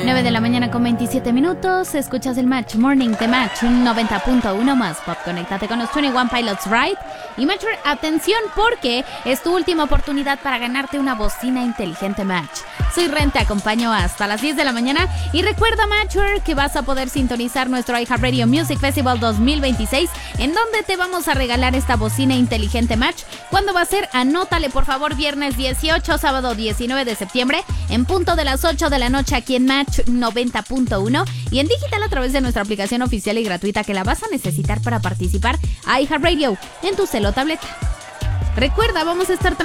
9 de la mañana con 27 minutos. Escuchas el Match Morning de Match 90.1 más pop. Conéctate con los 21 Pilots Ride. Y Matcher, atención porque es tu última oportunidad para ganarte una bocina inteligente Match. Soy Ren, te acompaño hasta las 10 de la mañana. Y recuerda, Matcher, que vas a poder sintonizar nuestro iHeartRadio Music Festival 2026, en donde te vamos a regalar esta bocina inteligente Match. ¿Cuándo va a ser? Anótale, por favor, viernes 18, sábado 19 de septiembre, en punto de las 8 de la noche aquí en Match 90.1 y en digital a través de nuestra aplicación oficial y gratuita que la vas a necesitar para participar a iHeartRadio en tu celo o tableta. Recuerda, vamos a estar